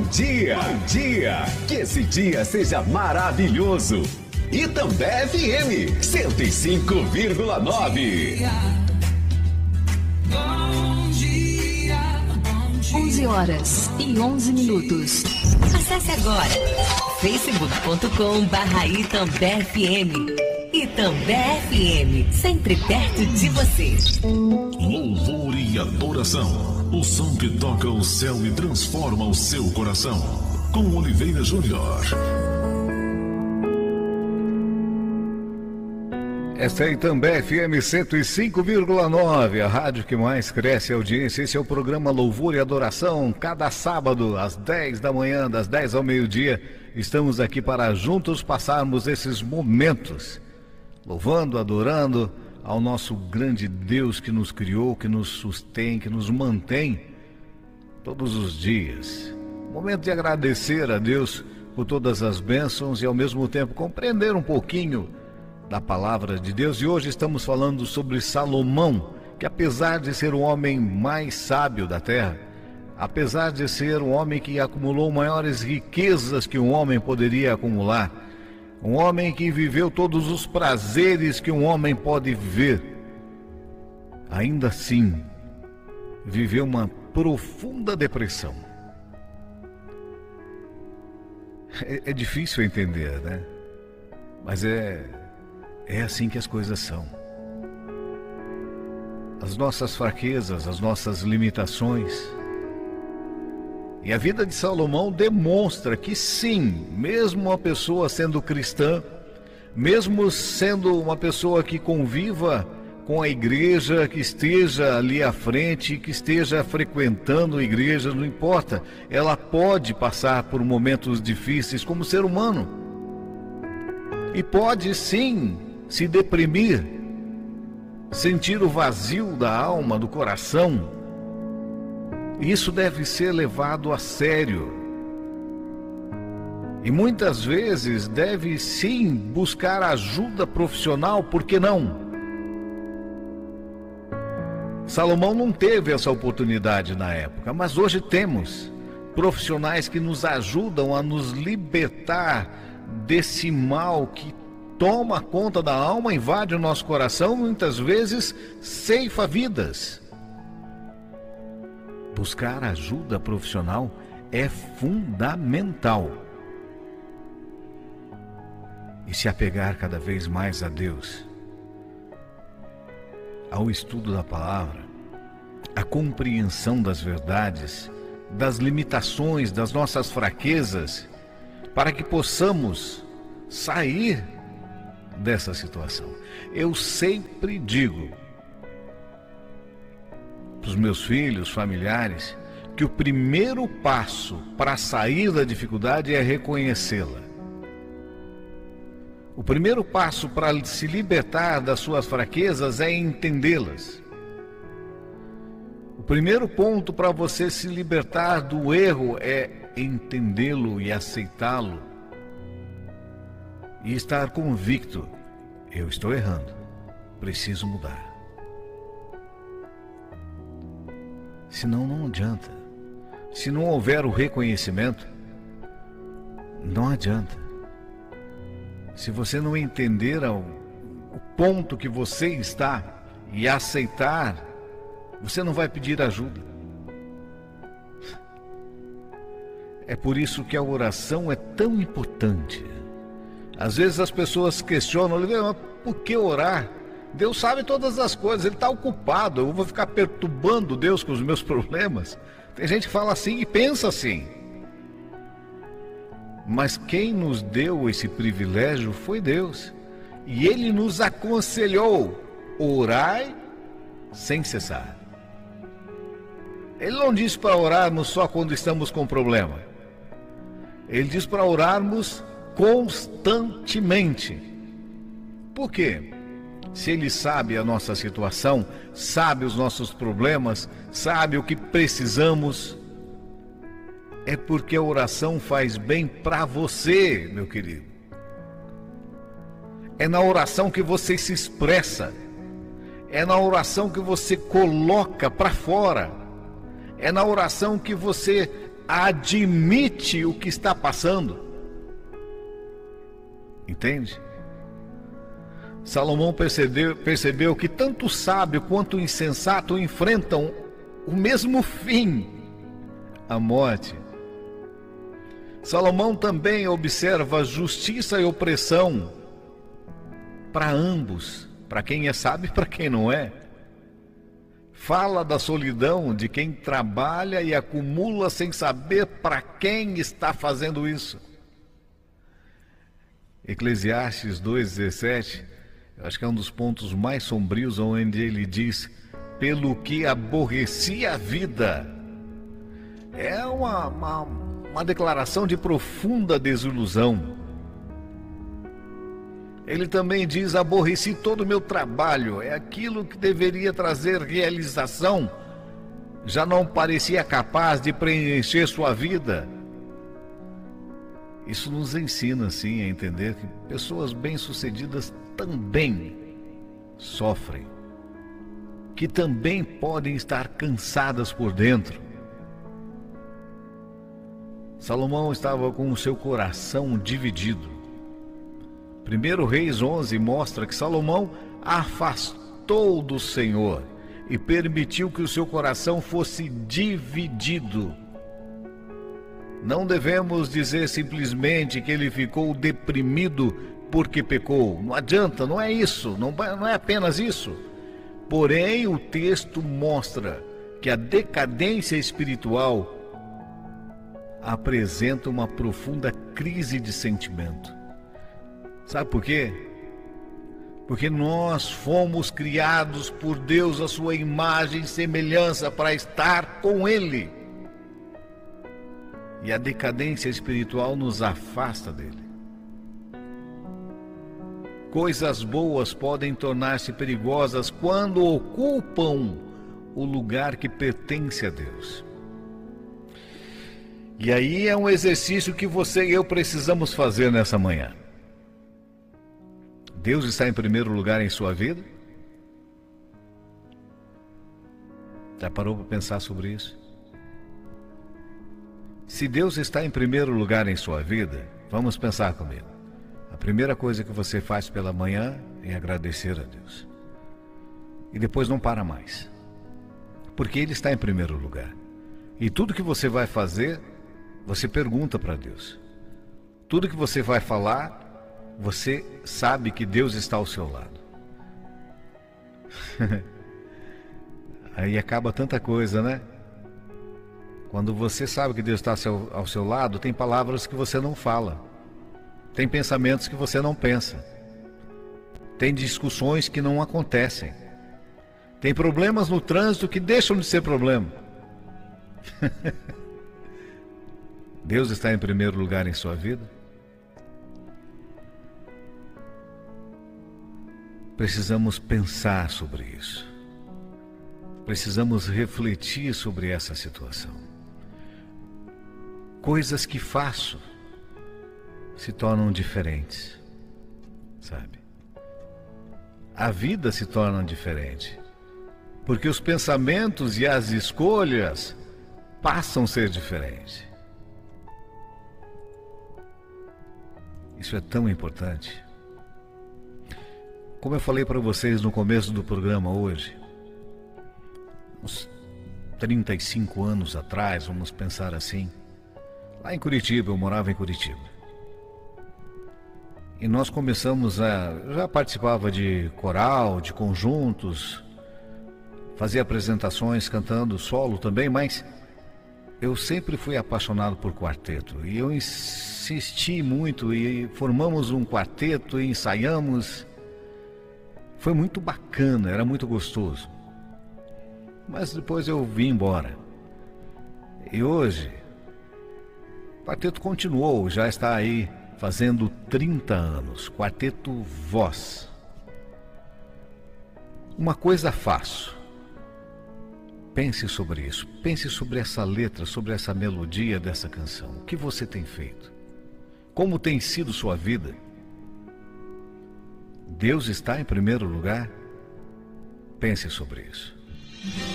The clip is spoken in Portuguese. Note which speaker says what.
Speaker 1: Bom dia! Que esse dia seja maravilhoso! Itambé FM 105,9.
Speaker 2: Bom dia.
Speaker 3: 11h11.
Speaker 4: Acesse agora facebook.com/Itambé FM. Itambé FM, sempre perto de você.
Speaker 5: Louvor e adoração. O som que toca o céu e transforma o seu coração. Com Oliveira Júnior.
Speaker 6: Esta é Itambé FM 105,9, a rádio que mais cresce a audiência. Esse é o programa Louvor e Adoração. Cada sábado, às 10 da manhã, das 10 ao meio-dia, estamos aqui para juntos passarmos esses momentos, louvando, adorando ao nosso grande Deus que nos criou, que nos sustém, que nos mantém todos os dias. Momento de agradecer a Deus por todas as bênçãos e ao mesmo tempo compreender um pouquinho da palavra de Deus. E hoje estamos falando sobre Salomão, que apesar de ser o homem mais sábio da terra, apesar de ser um homem que acumulou maiores riquezas que um homem poderia acumular, um homem que viveu todos os prazeres que um homem pode viver, ainda assim viveu uma profunda depressão. É difícil entender, né? Mas é assim que as coisas são. As nossas fraquezas, as nossas limitações. E a vida de Salomão demonstra que sim, mesmo uma pessoa sendo cristã, mesmo sendo uma pessoa que conviva com a igreja, que esteja ali à frente, que esteja frequentando a igreja, não importa, ela pode passar por momentos difíceis como ser humano. E pode sim se deprimir, sentir o vazio da alma, do coração. Isso deve ser levado a sério. E muitas vezes deve sim buscar ajuda profissional, por que não? Salomão não teve essa oportunidade na época, mas hoje temos profissionais que nos ajudam a nos libertar desse mal que toma conta da alma, invade o nosso coração, muitas vezes ceifa vidas. Buscar ajuda profissional é fundamental. E se apegar cada vez mais a Deus, ao estudo da palavra, à compreensão das verdades, das limitações, das nossas fraquezas, para que possamos sair dessa situação. Eu sempre digo para os meus filhos, familiares, que o primeiro passo para sair da dificuldade é reconhecê-la. O primeiro passo para se libertar das suas fraquezas é entendê-las. O primeiro ponto para você se libertar do erro é entendê-lo e aceitá-lo. E estar convicto: eu estou errando, preciso mudar. Senão não adianta. Se não houver o reconhecimento, não adianta. Se você não entender o ponto que você está e aceitar, você não vai pedir ajuda. É por isso que a oração é tão importante. Às vezes as pessoas questionam: mas por que orar? Deus sabe todas as coisas, Ele está ocupado, eu vou ficar perturbando Deus com os meus problemas? Tem gente que fala assim e pensa assim. Mas quem nos deu esse privilégio foi Deus. E Ele nos aconselhou: orai sem cessar. Ele não diz para orarmos só quando estamos com problema. Ele diz para orarmos constantemente. Por quê? Se Ele sabe a nossa situação, sabe os nossos problemas, sabe o que precisamos, é porque a oração faz bem para você, meu querido. É na oração que você se expressa, é na oração que você coloca para fora, é na oração que você admite o que está passando. Entende? Salomão percebeu que tanto o sábio quanto o insensato enfrentam o mesmo fim, a morte. Salomão também observa justiça e opressão para ambos, para quem é sábio e para quem não é. Fala da solidão de quem trabalha e acumula sem saber para quem está fazendo isso. Eclesiastes 2,17, eu acho que é um dos pontos mais sombrios, onde ele diz: pelo que aborreci a vida. É uma declaração de profunda desilusão. Ele também diz: aborreci todo o meu trabalho, é aquilo que deveria trazer realização, já não parecia capaz de preencher sua vida. Isso nos ensina, sim, a entender que pessoas bem-sucedidas também sofrem, que também podem estar cansadas por dentro. Salomão estava com o seu coração dividido. 1 Reis 11 mostra que Salomão afastou do Senhor e permitiu que o seu coração fosse dividido. Não devemos dizer simplesmente que ele ficou deprimido porque pecou. Não adianta, não é isso, não é apenas isso. Porém, o texto mostra que a decadência espiritual apresenta uma profunda crise de sentimento. Sabe por quê? Porque nós fomos criados por Deus à sua imagem e semelhança para estar com Ele. E a decadência espiritual nos afasta dele. Coisas boas podem tornar-se perigosas quando ocupam o lugar que pertence a Deus. E aí é um exercício que você e eu precisamos fazer nessa manhã. Deus está em primeiro lugar em sua vida? Já parou para pensar sobre isso? Se Deus está em primeiro lugar em sua vida, vamos pensar comigo. A primeira coisa que você faz pela manhã é agradecer a Deus. E depois não para mais. Porque Ele está em primeiro lugar. E tudo que você vai fazer, você pergunta para Deus. Tudo que você vai falar, você sabe que Deus está ao seu lado. Aí acaba tanta coisa, né? Quando você sabe que Deus está ao seu lado, tem palavras que você não fala. Tem pensamentos que você não pensa. Tem discussões que não acontecem. Tem problemas no trânsito que deixam de ser problema. Deus está em primeiro lugar em sua vida? Precisamos pensar sobre isso. Precisamos refletir sobre essa situação. Coisas que faço se tornam diferentes, sabe? A vida se torna diferente, porque os pensamentos e as escolhas passam a ser diferentes. Isso é tão importante. Como eu falei para vocês no começo do programa hoje, uns 35 anos atrás, vamos pensar assim, lá em Curitiba, eu morava em Curitiba. E nós começamos já participava de coral, de conjuntos, fazia apresentações cantando solo também, mas eu sempre fui apaixonado por quarteto. E eu insisti muito e formamos um quarteto e ensaiamos. Foi muito bacana, era muito gostoso. Mas depois eu vim embora. E hoje, o quarteto continuou, já está aí fazendo 30 anos. Quarteto Voz. Uma coisa faço. Pense sobre isso. Pense sobre essa letra, sobre essa melodia dessa canção. O que você tem feito? Como tem sido sua vida? Deus está em primeiro lugar? Pense sobre isso.